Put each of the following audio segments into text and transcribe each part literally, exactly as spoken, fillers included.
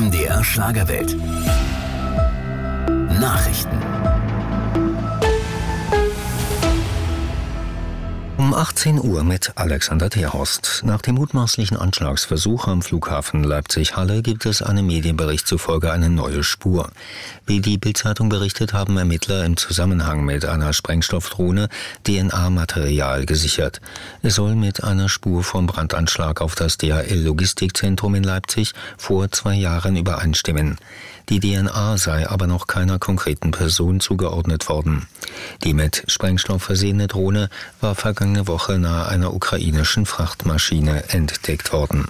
M D R Schlagerwelt. Nachrichten. Um achtzehn Uhr mit Alexander Terhorst. Nach dem mutmaßlichen Anschlagsversuch am Flughafen Leipzig-Halle gibt es einem Medienbericht zufolge eine neue Spur. Wie die Bild-Zeitung berichtet, haben Ermittler im Zusammenhang mit einer Sprengstoffdrohne D N A-Material gesichert. Es soll mit einer Spur vom Brandanschlag auf das D H L-Logistikzentrum in Leipzig vor zwei Jahren übereinstimmen. Die D N A sei aber noch keiner konkreten Person zugeordnet worden. Die mit Sprengstoff versehene Drohne war vergangene Woche nahe einer ukrainischen Frachtmaschine entdeckt worden.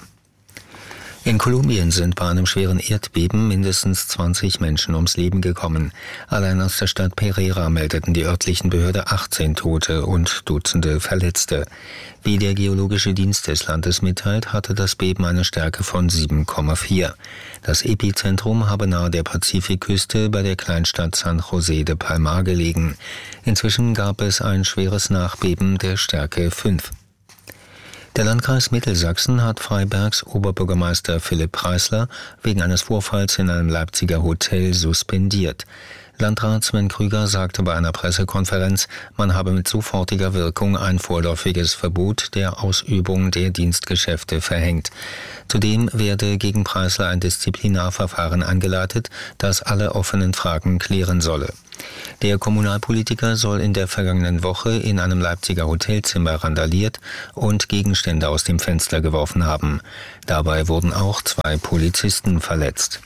In Kolumbien sind bei einem schweren Erdbeben mindestens zwanzig Menschen ums Leben gekommen. Allein aus der Stadt Pereira meldeten die örtlichen Behörden achtzehn Tote und Dutzende Verletzte. Wie der Geologische Dienst des Landes mitteilt, hatte das Beben eine Stärke von sieben Komma vier. Das Epizentrum habe nahe der Pazifikküste bei der Kleinstadt San José de Palmar gelegen. Inzwischen gab es ein schweres Nachbeben der Stärke fünf. Der Landkreis Mittelsachsen hat Freibergs Oberbürgermeister Philipp Preisler wegen eines Vorfalls in einem Leipziger Hotel suspendiert. Landrat Sven Krüger sagte bei einer Pressekonferenz, man habe mit sofortiger Wirkung ein vorläufiges Verbot der Ausübung der Dienstgeschäfte verhängt. Zudem werde gegen Preisler ein Disziplinarverfahren eingeleitet, das alle offenen Fragen klären solle. Der Kommunalpolitiker soll in der vergangenen Woche in einem Leipziger Hotelzimmer randaliert und Gegenstände aus dem Fenster geworfen haben. Dabei wurden auch zwei Polizisten verletzt.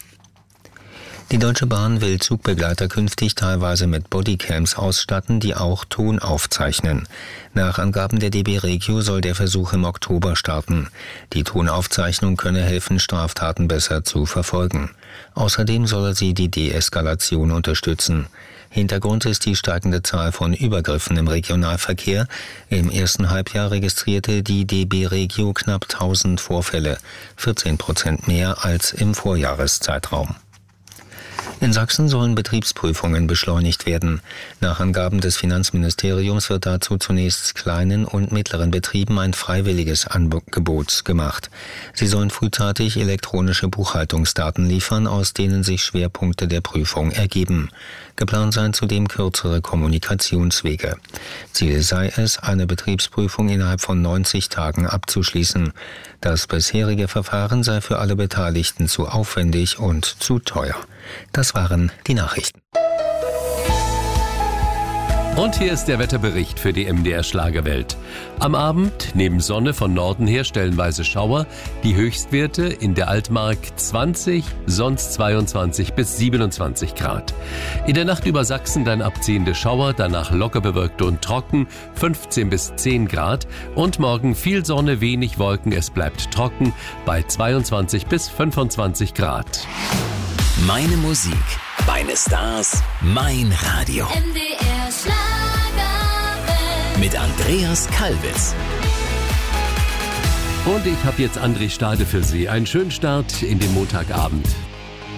Die Deutsche Bahn will Zugbegleiter künftig teilweise mit Bodycams ausstatten, die auch Ton aufzeichnen. Nach Angaben der D B Regio soll der Versuch im Oktober starten. Die Tonaufzeichnung könne helfen, Straftaten besser zu verfolgen. Außerdem solle sie die Deeskalation unterstützen. Hintergrund ist die steigende Zahl von Übergriffen im Regionalverkehr. Im ersten Halbjahr registrierte die D B Regio knapp tausend Vorfälle, vierzehn Prozent mehr als im Vorjahreszeitraum. In Sachsen sollen Betriebsprüfungen beschleunigt werden. Nach Angaben des Finanzministeriums wird dazu zunächst kleinen und mittleren Betrieben ein freiwilliges Angebot gemacht. Sie sollen frühzeitig elektronische Buchhaltungsdaten liefern, aus denen sich Schwerpunkte der Prüfung ergeben. Geplant seien zudem kürzere Kommunikationswege. Ziel sei es, eine Betriebsprüfung innerhalb von neunzig Tagen abzuschließen. Das bisherige Verfahren sei für alle Beteiligten zu aufwendig und zu teuer. Das waren die Nachrichten. Und hier ist der Wetterbericht für die M D R Schlagerwelt. Am Abend neben Sonne von Norden her stellenweise Schauer. Die Höchstwerte in der Altmark zwanzig, sonst zweiundzwanzig bis siebenundzwanzig Grad. In der Nacht über Sachsen dann abziehende Schauer, danach locker bewölkt und trocken, fünfzehn bis zehn Grad. Und morgen viel Sonne, wenig Wolken, es bleibt trocken bei zweiundzwanzig bis fünfundzwanzig Grad. Meine Musik, meine Stars, mein Radio. M D R Schlagerwelt. Mit Andreas Kalbitz. Und ich habe jetzt André Stade für Sie. Einen schönen Start in den Montagabend.